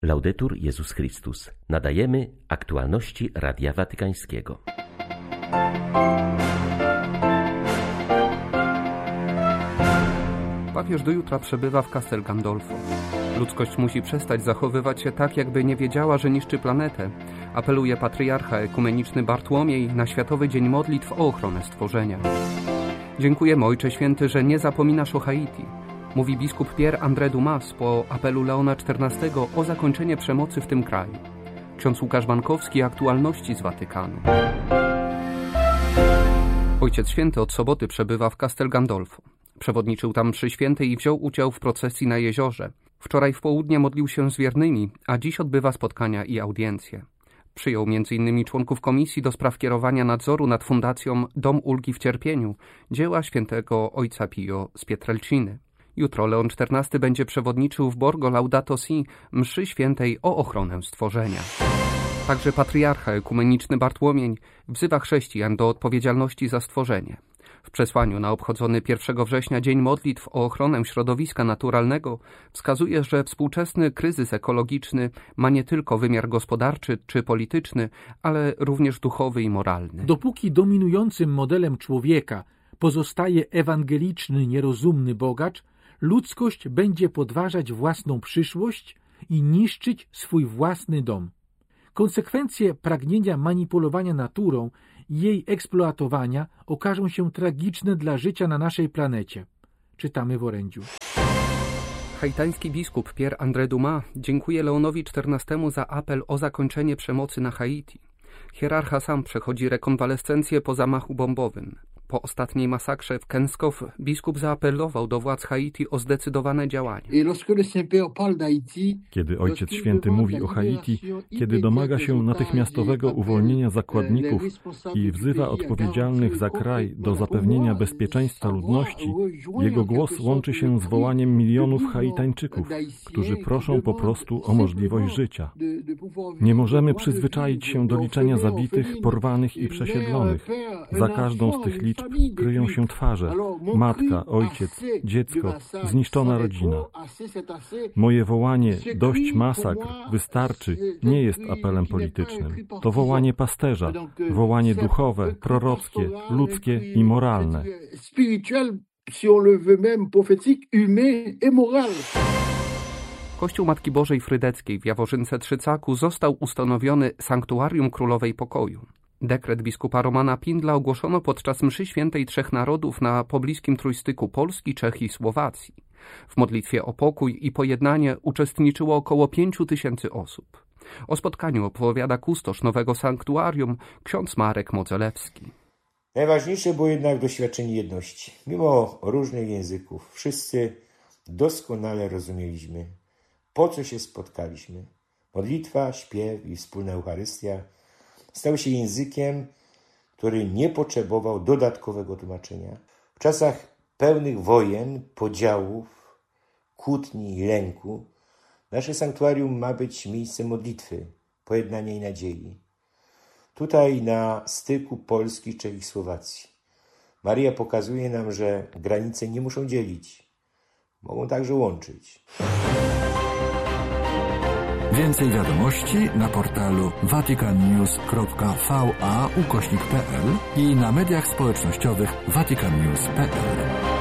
Laudetur Jezus Chrystus. Nadajemy aktualności Radia Watykańskiego. Papież do jutra przebywa w Castel Gandolfo. Ludzkość musi przestać zachowywać się tak, jakby nie wiedziała, że niszczy planetę, apeluje patriarcha ekumeniczny Bartłomiej na Światowy Dzień Modlitw o ochronę stworzenia. Dziękujemy, Ojcze Święty, że nie zapominasz o Haiti, mówi biskup Pierre-André Dumas po apelu Leona XIV o zakończenie przemocy w tym kraju. Ksiądz Łukasz Bankowski, aktualności z Watykanu. Ojciec Święty od soboty przebywa w Castel Gandolfo. Przewodniczył tam mszy świętej i wziął udział w procesji na jeziorze. Wczoraj w południe modlił się z wiernymi, a dziś odbywa spotkania i audiencje. Przyjął m.in. członków Komisji do spraw kierowania nadzoru nad Fundacją Dom Ulgi w Cierpieniu, dzieła świętego ojca Pio z Pietrelciny. Jutro Leon XIV będzie przewodniczył w Borgo Laudato Si mszy świętej o ochronę stworzenia. Także patriarcha ekumeniczny Bartłomiej wzywa chrześcijan do odpowiedzialności za stworzenie. W przesłaniu na obchodzony 1 września Dzień Modlitw o ochronę środowiska naturalnego wskazuje, że współczesny kryzys ekologiczny ma nie tylko wymiar gospodarczy czy polityczny, ale również duchowy i moralny. Dopóki dominującym modelem człowieka pozostaje ewangeliczny, nierozumny bogacz, ludzkość będzie podważać własną przyszłość i niszczyć swój własny dom. Konsekwencje pragnienia manipulowania naturą i jej eksploatowania okażą się tragiczne dla życia na naszej planecie. Czytamy w orędziu. Haitański biskup Pierre-André Dumas dziękuje Leonowi XIV za apel o zakończenie przemocy na Haiti. Hierarcha sam przechodzi rekonwalescencję po zamachu bombowym. Po ostatniej masakrze w Kenskow biskup zaapelował do władz Haiti o zdecydowane działania. Kiedy Ojciec Święty mówi o Haiti, kiedy domaga się natychmiastowego uwolnienia zakładników i wzywa odpowiedzialnych za kraj do zapewnienia bezpieczeństwa ludności, jego głos łączy się z wołaniem milionów Haitańczyków, którzy proszą po prostu o możliwość życia. Nie możemy przyzwyczaić się do liczenia zabitych, porwanych i przesiedlonych. Za każdą z tych liczb kryją się twarze, matka, ojciec, dziecko, zniszczona rodzina. Moje wołanie dość masakr, wystarczy, nie jest apelem politycznym. To wołanie pasterza, wołanie duchowe, prorockie, ludzkie i moralne. Kościół Matki Bożej Frydeckiej w Jaworzynce Trzycaku został ustanowiony Sanktuarium Królowej Pokoju. Dekret biskupa Romana Pindla ogłoszono podczas mszy świętej Trzech Narodów na pobliskim trójstyku Polski, Czech i Słowacji. W modlitwie o pokój i pojednanie uczestniczyło około 5000 osób. O spotkaniu opowiada kustosz nowego sanktuarium, ksiądz Marek Modzelewski. Najważniejsze było jednak doświadczenie jedności. Mimo różnych języków, wszyscy doskonale rozumieliśmy, po co się spotkaliśmy. Modlitwa, śpiew i wspólna Eucharystia stały się językiem, który nie potrzebował dodatkowego tłumaczenia. W czasach pełnych wojen, podziałów, kłótni i lęku, nasze sanktuarium ma być miejscem modlitwy, pojednania i nadziei. Tutaj na styku Polski, Czech i Słowacji Maria pokazuje nam, że granice nie muszą dzielić, mogą także łączyć. Więcej wiadomości na portalu vaticannews.va/pl i na mediach społecznościowych vaticannews.pl.